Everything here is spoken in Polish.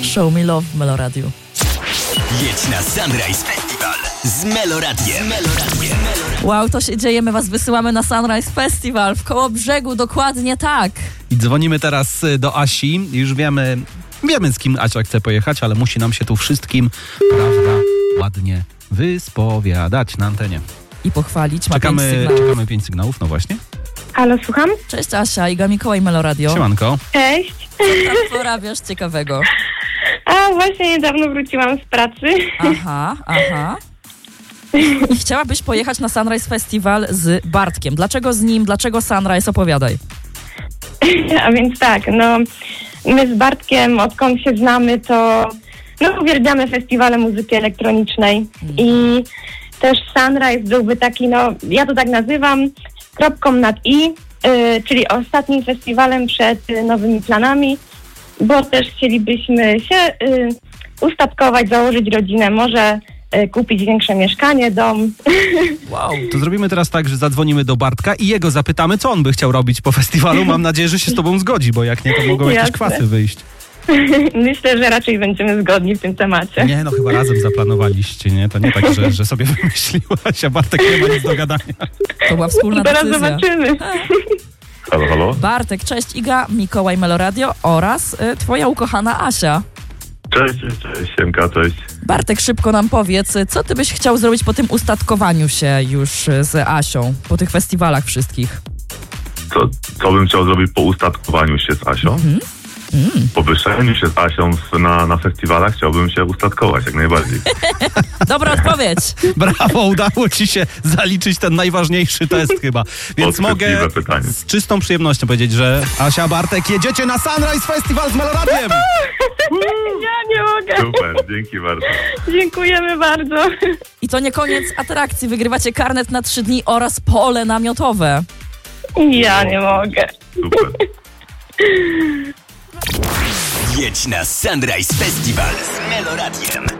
Show Me Love w Meloradiu. Jedź na Sunrise Festival z Meloradiem. Wow, to się dzieje, my was wysyłamy na Sunrise Festival w Kołobrzegu, dokładnie tak. I dzwonimy teraz do Asi. Już wiemy z kim Asia chce pojechać, ale musi nam się tu wszystkim, prawda, ładnie wyspowiadać na antenie. I pochwalić. Czekamy 5 sygnałów, no właśnie. Halo, słucham? Cześć Asia, Iga Mikołaj, Meloradio. Siemanko. Cześć. Co tam porabiasz ciekawego? A właśnie niedawno wróciłam z pracy. Aha. I chciałabyś pojechać na Sunrise Festival z Bartkiem. Dlaczego z nim? Dlaczego Sunrise? Opowiadaj. A więc tak, my z Bartkiem, odkąd się znamy, to uwielbiamy festiwale muzyki elektronicznej. I też Sunrise byłby taki, ja to tak nazywam, kropką nad i, czyli ostatnim festiwalem przed nowymi planami, bo też chcielibyśmy się ustatkować, założyć rodzinę, może kupić większe mieszkanie, dom. Wow. To zrobimy teraz tak, że zadzwonimy do Bartka i jego zapytamy, co on by chciał robić po festiwalu. Mam nadzieję, że się z tobą zgodzi, bo jak nie, to mogą jakieś kwasy wyjść. Myślę, że raczej będziemy zgodni w tym temacie. Nie, chyba razem zaplanowaliście, nie? To nie tak, że sobie wymyśliłaś, a Bartek nie ma nic do gadania. To była wspólna Teraz decyzja. zobaczymy. Halo? Bartek, cześć, Iga, Mikołaj, Meloradio oraz twoja ukochana Asia. Cześć, Siemka, cześć. Bartek, szybko nam powiedz, co ty byś chciał zrobić po tym ustatkowaniu się już z Asią, po tych festiwalach wszystkich? Co bym chciał zrobić po ustatkowaniu się z Asią? Po wyszczeniu się z Asią na festiwalach chciałbym się ustatkować jak najbardziej. Dobra odpowiedź. Brawo, udało ci się zaliczyć ten najważniejszy test chyba. Więc mogę pytanie. z czystą przyjemnością powiedzieć, że Asia, Bartek, jedziecie na Sunrise Festival z Meloradiem! Ja nie mogę. Super, dzięki bardzo. Dziękujemy bardzo. I to nie koniec atrakcji. Wygrywacie karnet na 3 dni oraz pole namiotowe. Ja nie mogę. Super. Jedź na Sunrise Festival z Meloradiem.